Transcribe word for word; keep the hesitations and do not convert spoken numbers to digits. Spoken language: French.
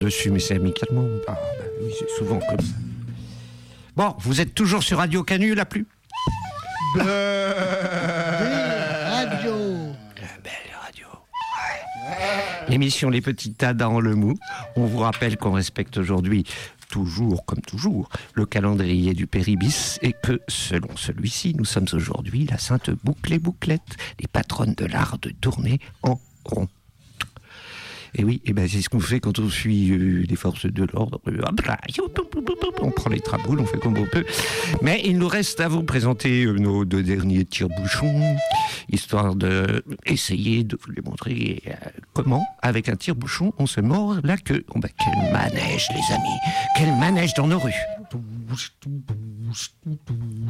dessus, mais c'est amicalement. Ah, bah oui, c'est souvent comme ça. Bon, vous êtes toujours sur Radio Canu, la plus Radio. Belle radio. Ouais. L'émission Les Petits Tas dans le mou. On vous rappelle qu'on respecte aujourd'hui, toujours comme toujours, le calendrier du Péribis et que, selon celui-ci, nous sommes aujourd'hui la Sainte Boucle et Bouclette, les patronnes de l'art de tourner en rond. Et oui, et ben c'est ce qu'on fait quand on suit euh, les forces de l'ordre. On prend les traboules, on fait comme on peut. Mais il nous reste à vous présenter euh, nos deux derniers tire-bouchons, histoire de essayer de vous les montrer euh, comment, avec un tire-bouchon, on se mord la queue. Oh ben, quel manège, les amis, quel manège dans nos rues.